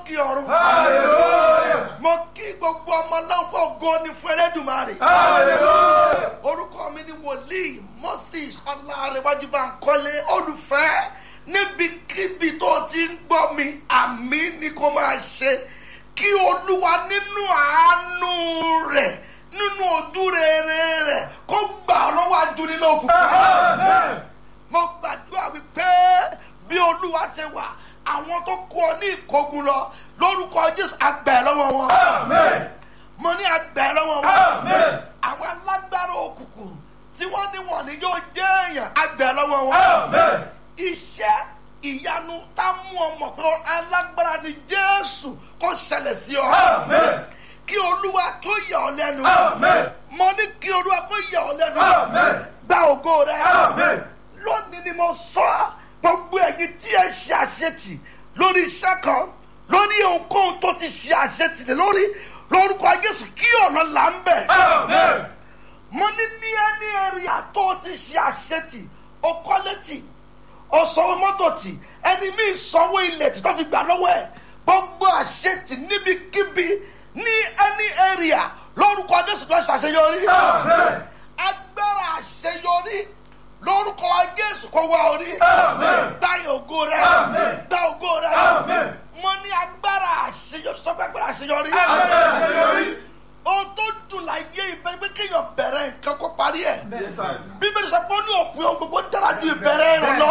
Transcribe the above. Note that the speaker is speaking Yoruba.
lókè ọ̀run. Hallelujah. Mo kí gbogbo ọmọ náà pọ̀ ògo ni fún Ẹlẹ́dùmarè. Hallelujah. Orúkọ mi ni wòlíì Moses Ọlárẹ̀wájú Bánkọ́lé. Olùfẹ́ níbikíbi tó ti ń gbọ́ mi, àmín ni kó máa ṣe. Kí Olúwa nínú àánú rẹ̀, nínú ojú rere rẹ̀, kó gbà ọ́ lọ́wọ́ ajúnilókun. Amen. Mo gbàdúrà wípé bí Olúwa ti wà, àwọn tó kó ọ ní ìkógun lọ lórúkọ Jésù àgbẹ̀ lọ́wọ́ wọn. Amen. Mo ní àgbẹ̀ lọ́wọ́ wọn. Amen. Àwọn alágbára òkùnkùn tí wọ́n ní wọ́n ní yóò jẹ́ èèyàn àgbẹ̀ lọ́wọ́ wọn. Amen. Iṣẹ́ ìyanu tá mú ọmọ pé alágbára ni Jésù kó ṣẹlẹ̀ sí ọ. Amen. Kí Olúwa kó yà ọ́ lẹ́nu. Amen. Mo ní kí Olúwa kó yà ọ́ lẹ́nu. Amen. Gba ògo rẹ. Amen. Lónìí ni mo sọ gbogbo ẹ̀yin tí ẹ ṣe àṣetì lórí iṣẹ́ kan, lórí ohunkóhun tó ti ṣe àṣetì lé lórí, lórúkọ Jésù kí ọ̀nà là ń bẹ̀. Amen. Mo ní ẹni èrìà tó ti ṣe àṣetì, o kọ́lé tì, o sanwó mọ́tò tì, ẹni míì sanwó ilẹ̀ tí tó fi gbà lọ́wọ́ ẹ̀. Gbogbo àṣetì níbikíbi ní ẹni èrìà lórúkọ Jésù tó ṣàṣeyọrí. Amen. Agbára àṣeyọrí lórúkọ Jésù kó wá orí. Amen. Gba ògo rẹ. Amen. Gba ògo rẹ. Amen. Mo ní agbára àṣeyọrí, sọ pé agbára àṣeyọrí. Agbára àṣeyọrí. Ohun tó dùn láyé ìbẹ̀rẹ̀ pé kéèyàn bẹ̀rẹ̀ nǹkan kó parí ẹ̀. Yes, sir. Bíbélì sọ pé ó ní òpin ohun gbogbo dára ju ìbẹ̀rẹ̀ rẹ̀ lọ.